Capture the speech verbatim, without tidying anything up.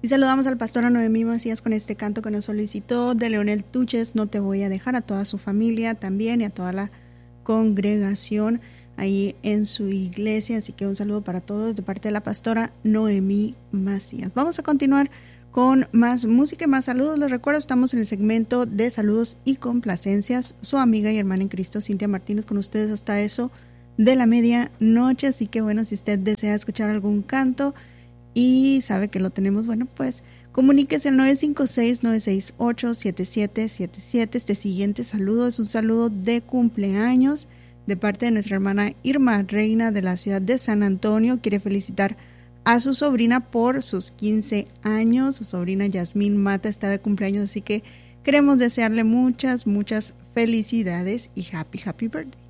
Y saludamos al pastor Noemí Macías con este canto que nos solicitó de Leonel Tuches, No te voy a dejar, a toda su familia también y a toda la congregación ahí en su iglesia. Así que un saludo para todos de parte de la pastora Noemí Macías. Vamos a continuar con más música y más saludos. Les recuerdo, estamos en el segmento de saludos y complacencias. Su amiga y hermana en Cristo, Cintia Martínez, con ustedes hasta eso de la medianoche. Así que bueno, si usted desea escuchar algún canto y sabe que lo tenemos, bueno, pues comuníquese al nueve cinco seis, nueve seis ocho, siete siete siete siete. Este siguiente saludo es un saludo de cumpleaños de parte de nuestra hermana Irma Reina de la ciudad de San Antonio. Quiere felicitar a su sobrina por sus quince años. Su sobrina Yasmín Mata está de cumpleaños, así que queremos desearle muchas, muchas felicidades y happy, happy birthday.